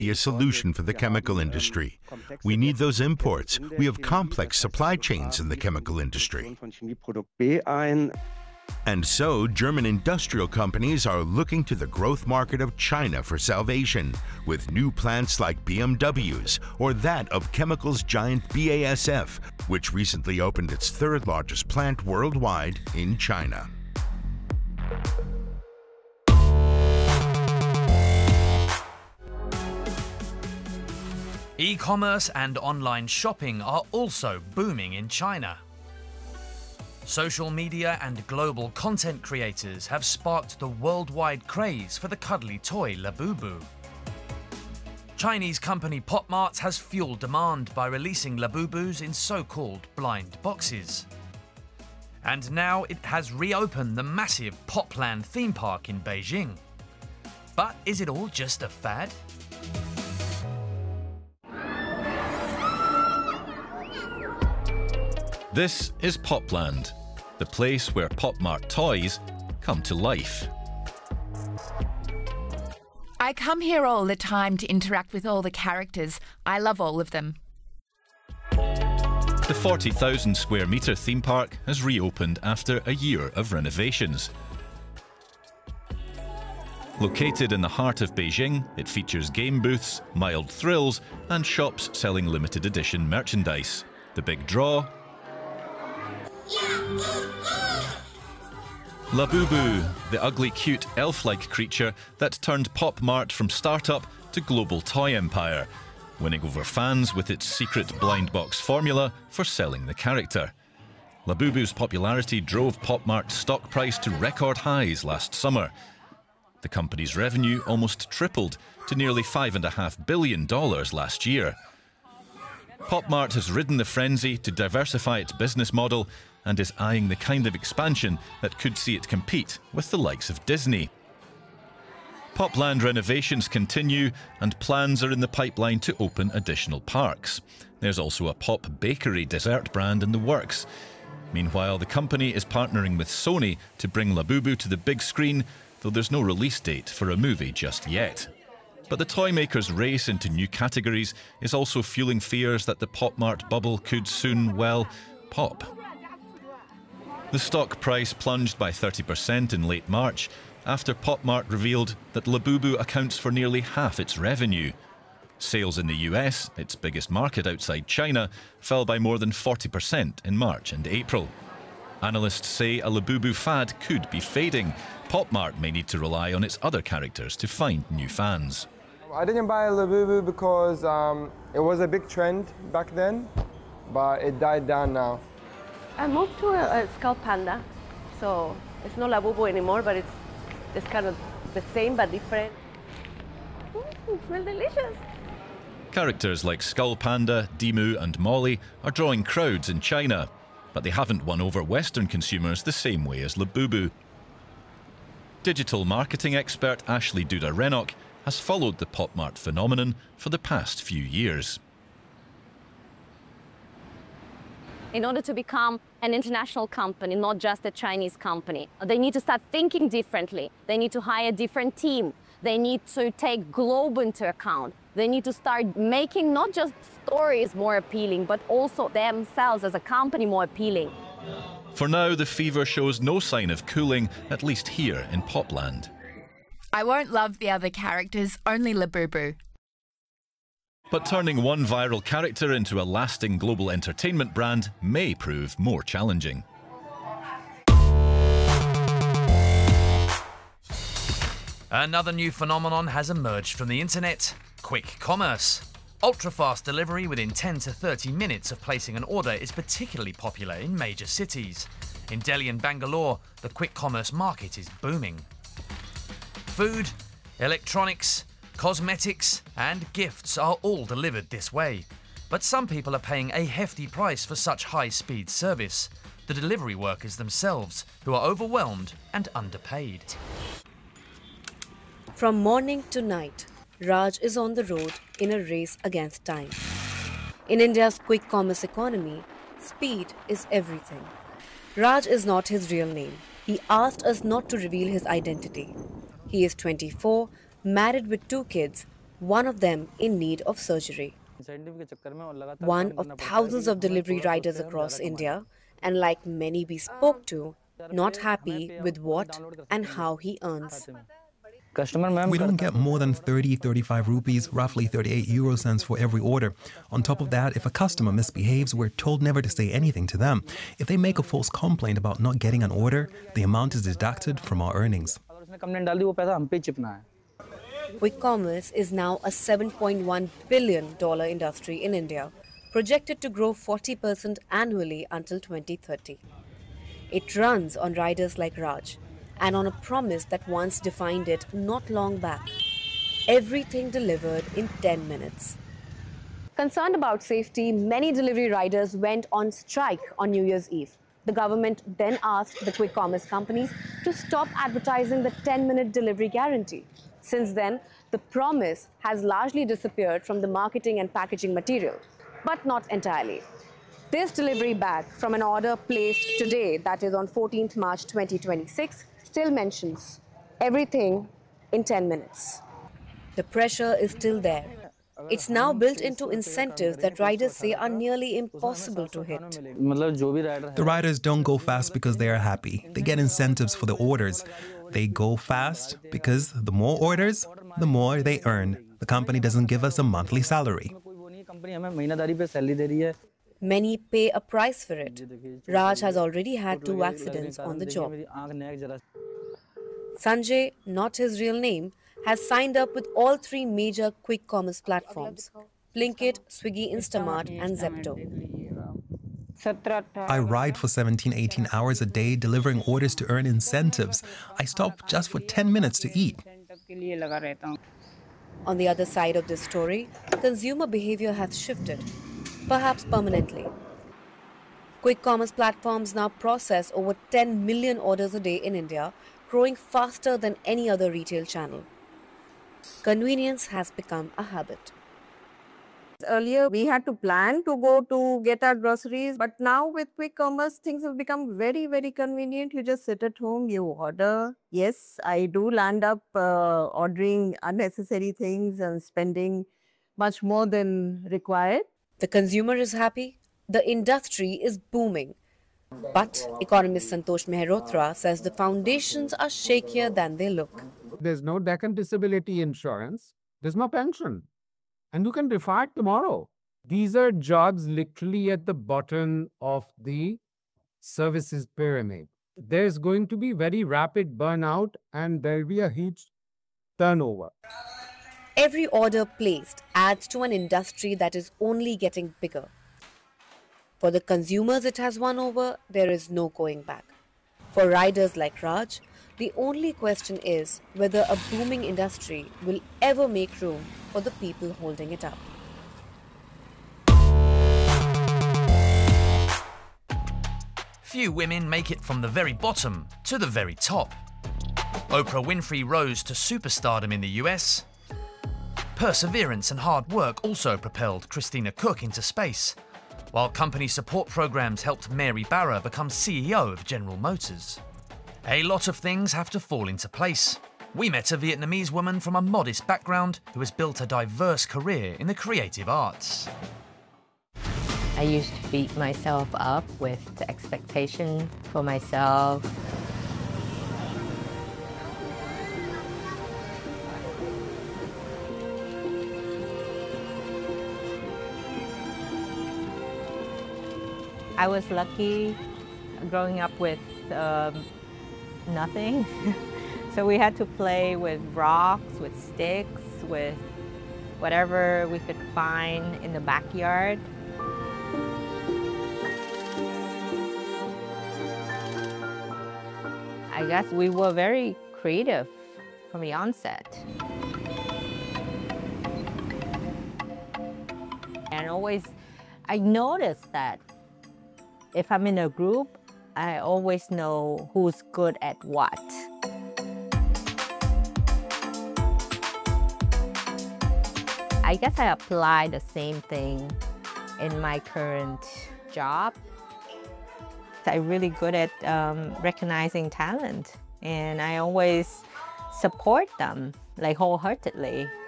be a solution for the chemical industry. We need those imports. We have complex supply chains in the chemical industry. And so, German industrial companies are looking to the growth market of China for salvation, with new plants like BMW's or that of chemicals giant BASF, which recently opened its third largest plant worldwide in China. E-commerce and online shopping are also booming in China. Social media and global content creators have sparked the worldwide craze for the cuddly toy Labubu. Chinese company Pop Mart has fueled demand by releasing Labubus in so-called blind boxes. And now it has reopened the massive Popland theme park in Beijing. But is it all just a fad? This is Popland, the place where Pop Mart toys come to life. I come here all the time to interact with all the characters. I love all of them. The 40,000 square metre theme park has reopened after a year of renovations. Located in the heart of Beijing, it features game booths, mild thrills, and shops selling limited edition merchandise. The big draw: Labubu, the ugly, cute, elf-like creature that turned Pop Mart from startup to global toy empire, winning over fans with its secret blind box formula for selling the character. Labubu's popularity drove Pop Mart's stock price to record highs last summer. The company's revenue almost tripled to nearly $5.5 billion last year. Pop Mart has ridden the frenzy to diversify its business model and is eyeing the kind of expansion that could see it compete with the likes of Disney. Popland renovations continue and plans are in the pipeline to open additional parks. There's also a Pop Bakery dessert brand in the works. Meanwhile, the company is partnering with Sony to bring Labubu to the big screen, though there's no release date for a movie just yet. But the toy maker's race into new categories is also fueling fears that the Pop Mart bubble could soon, well, pop. The stock price plunged by 30% in late March after Pop Mart revealed that Labubu accounts for nearly half its revenue. Sales in the US, its biggest market outside China, fell by more than 40% in March and April. Analysts say a Labubu fad could be fading. Pop Mart may need to rely on its other characters to find new fans. I didn't buy Labubu because it was a big trend back then, but it died down now. I moved to a Skull Panda, so it's not Labubu anymore, but it's kind of the same but different. It smells delicious. Characters like Skull Panda, Dimu and Molly are drawing crowds in China, but they haven't won over Western consumers the same way as Labubu. Digital marketing expert Ashley Duda-Rennock has followed the Pop Mart phenomenon for the past few years. In order to become an international company, not just a Chinese company, they need to start thinking differently. They need to hire a different team. They need to take global into account. They need to start making not just stories more appealing, but also themselves as a company more appealing. For now, the fever shows no sign of cooling, at least here in Popland. I won't love the other characters, only Labubu. But turning one viral character into a lasting global entertainment brand may prove more challenging. Another new phenomenon has emerged from the internet: quick commerce. Ultra-fast delivery within 10 to 30 minutes of placing an order is particularly popular in major cities. In Delhi and Bangalore, the quick commerce market is booming. Food, electronics, cosmetics and gifts are all delivered this way. But some people are paying a hefty price for such high-speed service: the delivery workers themselves, who are overwhelmed and underpaid. From morning to night, Raj is on the road in a race against time. In India's quick commerce economy, speed is everything. Raj is not his real name. He asked us not to reveal his identity. He is 24, married with 2 kids, one of them in need of surgery. One of thousands of delivery riders across India, and like many we spoke to, not happy with what and how he earns. We don't get more than 30-35 rupees, roughly 38 euro cents for every order. On top of that, if a customer misbehaves, we're told never to say anything to them. If they make a false complaint about not getting an order, the amount is deducted from our earnings. Quick commerce is now a $7.1 billion industry in India, projected to grow 40% annually until 2030. It runs on riders like Raj, and on a promise that once defined it not long back. Everything delivered in 10 minutes. Concerned about safety, many delivery riders went on strike on New Year's Eve. The government then asked the quick commerce companies to stop advertising the 10-minute delivery guarantee. Since then, the promise has largely disappeared from the marketing and packaging material, but not entirely. This delivery bag from an order placed today, that is on 14th March 2026, still mentions everything in 10 minutes. The pressure is still there. It's now built into incentives that riders say are nearly impossible to hit. The riders don't go fast because they are happy. They get incentives for the orders. They go fast because the more orders, the more they earn. The company doesn't give us a monthly salary. Many pay a price for it. Raj has already had 2 accidents on the job. Sanjay, not his real name, has signed up with all 3 major quick commerce platforms: Blinkit, Swiggy, Instamart and Zepto. I ride for 17-18 hours a day delivering orders to earn incentives. I stop just for 10 minutes to eat. On the other side of this story, consumer behavior has shifted, perhaps permanently. Quick commerce platforms now process over 10 million orders a day in India, growing faster than any other retail channel. Convenience has become a habit. Earlier, we had to plan to go to get our groceries, but now with quick commerce, things have become very, very convenient. You just sit at home, you order. Yes, I do land up ordering unnecessary things and spending much more than required. The consumer is happy. The industry is booming. But economist Santosh Mehrotra says the foundations are shakier than they look. There's no Deccan disability insurance. There's no pension. And you can retire tomorrow. These are jobs literally at the bottom of the services pyramid. There's going to be very rapid burnout and there'll be a huge turnover. Every order placed adds to an industry that is only getting bigger. For the consumers it has won over, there is no going back. For riders like Raj, the only question is whether a booming industry will ever make room for the people holding it up. Few women make it from the very bottom to the very top. Oprah Winfrey rose to superstardom in the US. Perseverance and hard work also propelled Christina Koch into space, while company support programs helped Mary Barra become CEO of General Motors. A lot of things have to fall into place. We met a Vietnamese woman from a modest background who has built a diverse career in the creative arts. I used to beat myself up with the expectation for myself. I was lucky growing up with nothing. So we had to play with rocks, with sticks, with whatever we could find in the backyard. I guess we were very creative from the onset. And always, I noticed that if I'm in a group, I always know who's good at what. I guess I apply the same thing in my current job. I'm really good at recognizing talent, and I always support them, like wholeheartedly.